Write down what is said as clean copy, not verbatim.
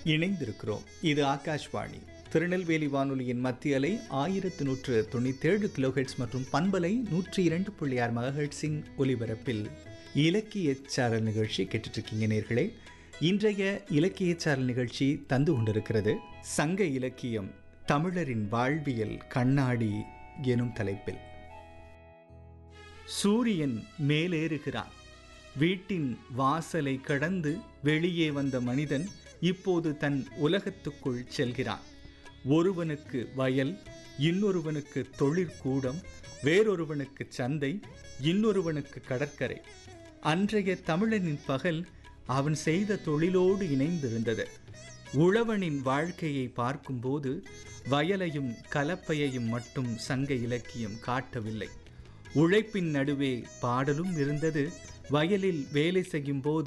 இணைந்திருக்கிறோம். இது ஆகாஷ்வாணி திருநெல்வேலி வானொலியின் மத்திய அலை 1197 கிலோஹெட்ஸ் மற்றும் பண்பலை 102.6 மெகாஹெட்ஸின் ஒலிபரப்பில் இலக்கியச் சாரல் நிகழ்ச்சி கேட்டுட்ருக்கீங்க நேர்களே. இன்றைய இலக்கியச் சாரல் நிகழ்ச்சி தந்து கொண்டிருக்கிறது சங்க இலக்கியம் தமிழரின் வாழ்வியல் கண்ணாடி எனும் தலைப்பில். சூரியன் மேலேறுகிறான். வீட்டின் வாசலை கடந்து வெளியே வந்த மனிதன் இப்போது தன் உலகத்துக்குள் செல்கிறான். ஒருவனுக்கு வயல், இன்னொருவனுக்கு தொழிற்கூடம், வேறொருவனுக்கு சந்தை, இன்னொருவனுக்கு கடற்கரை. அன்றைய தமிழனின் பகல் அவன் செய்த தொழிலோடு இணைந்திருந்தது. உழவனின் வாழ்க்கையை பார்க்கும்போது வயலையும் கலப்பையையும் மட்டும் சங்க இலக்கியம் காட்டவில்லை. உழைப்பின் நடுவே பாடலும் இருந்தது. வயலில் வேலை செய்யும் போது